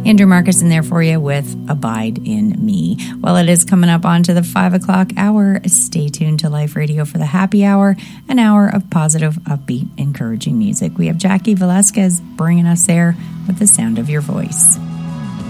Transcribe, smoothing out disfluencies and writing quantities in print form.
Andrew Marcus in there for you with Abide in Me. Well, it is coming up onto the 5 o'clock hour. Stay tuned to Life Radio for the happy hour, an hour of positive, upbeat, encouraging music. We have Jackie Velasquez bringing us there with the sound of your voice.